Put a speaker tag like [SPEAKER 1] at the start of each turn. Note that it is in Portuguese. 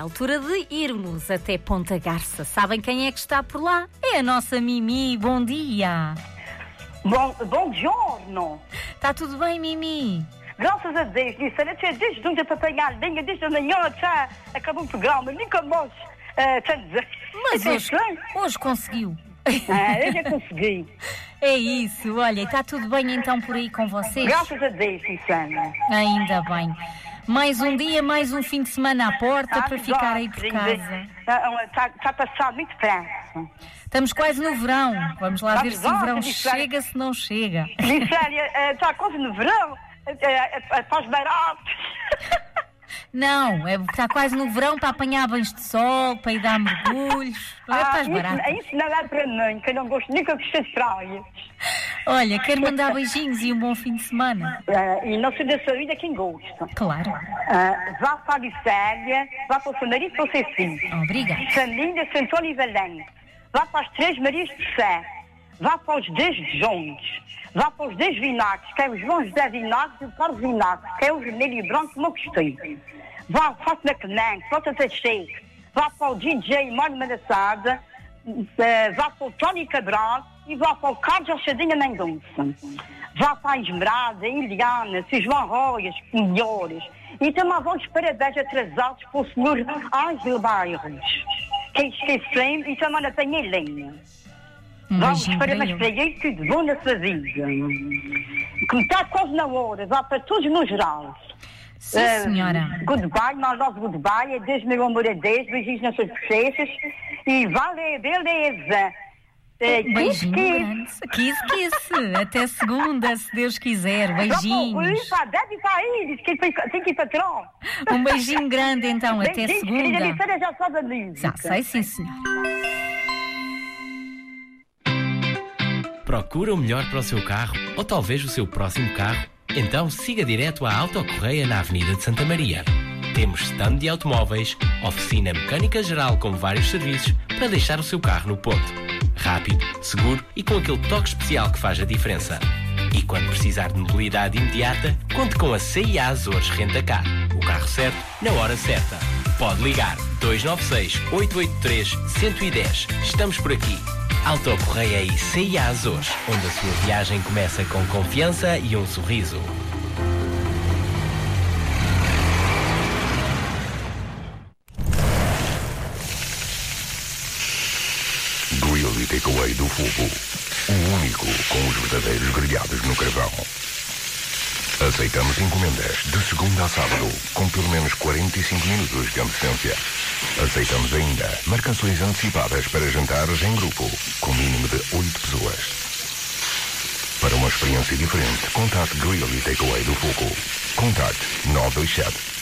[SPEAKER 1] altura de irmos até Ponta Garça. Sabem quem é que está por lá? É a nossa Mimi. Bom dia.
[SPEAKER 2] Bom giorno.
[SPEAKER 1] Está tudo bem, Mimi?
[SPEAKER 2] Graças a Deus, disse, desde onde para apanhar linha, desde amanhã já acabou o programa, nunca mais,
[SPEAKER 1] Mas hoje conseguiu.
[SPEAKER 2] Eu já consegui.
[SPEAKER 1] É isso, olha, está tudo bem então por aí com vocês?
[SPEAKER 2] Graças a Deus, Susana.
[SPEAKER 1] Ainda bem. Mais um dia, mais um fim de semana à porta para ficar aí por casa.
[SPEAKER 2] Está a passar muito depressa.
[SPEAKER 1] Estamos quase no verão. Vamos lá ver se o verão chega, se não chega.
[SPEAKER 2] Miséria, está quase no verão. Faz barato.
[SPEAKER 1] Não, está quase no verão para apanhar banhos de sol, para ir dar mergulhos. Estás barato.
[SPEAKER 2] Isso não é para mim, que eu não gosto nunca de ser praia.
[SPEAKER 1] Olha, quero mandar beijinhos e um bom fim de semana.
[SPEAKER 2] E não sei da sua vida quem gosta.
[SPEAKER 1] Claro.
[SPEAKER 2] Vá para a Lucélia, vá para o seu marido e para o seu filho.
[SPEAKER 1] Obrigada.
[SPEAKER 2] Família Santônio e Valente. Vá para as Três Marias de Sé. Vá para os 10 Jones. Vá para os 10 Vinagres, que é o João José Vinagres e o Carlos Vinagres, que é o vermelho e branco como eu gostei. Vá para o Fátima Flota Teixeira. Vá para o DJ Mário Manassada. Vá para o Tony Cabral e vá para o Carlos Achadinha Mendonça. Vá para a Esmeralda, Iliana, João Roias, melhores. E também vão os parabéns atrasados para o senhor Ângelo Bairros, que esquecemos e também não tem lenha. Vamos parabéns para ele, tudo bom na sua vida. Como está quase na hora, vá para todos no geral.
[SPEAKER 1] Sim, senhora.
[SPEAKER 2] Goodbye, my love, goodbye. Deus, meu amor, adeus. Beijinhos nas suas bochechas. E vale, beleza.
[SPEAKER 1] Beijinho grande. Kiss. Até segunda, se Deus quiser. Beijinhos.
[SPEAKER 2] Deve sair, tem que ir para trás.
[SPEAKER 1] Um beijinho grande, então. Até segunda.
[SPEAKER 2] Já sabe a música.
[SPEAKER 1] Já sei, sim, senhora.
[SPEAKER 3] Procura o melhor para o seu carro ou talvez o seu próximo carro? Então siga direto à Autocorreia na Avenida de Santa Maria. Temos stand de automóveis, oficina mecânica geral com vários serviços para deixar o seu carro no ponto. Rápido, seguro e com aquele toque especial que faz a diferença. E quando precisar de mobilidade imediata, conte com a CIA Azores Rent-A-Car. O carro certo, na hora certa. Pode ligar 296 883 110. Estamos por aqui. Autocorreia e CIA Azores, onde a sua viagem começa com confiança e um sorriso.
[SPEAKER 4] Grill e Takeaway do Fogo. O único com os verdadeiros grelhados no carvão. Aceitamos encomendas de segunda a sábado, com pelo menos 45 minutos de antecedência. Aceitamos ainda marcações antecipadas para jantares em grupo, com mínimo de 8 pessoas. Para uma experiência diferente, contate Grill e Takeaway do Fogo. Contacte 927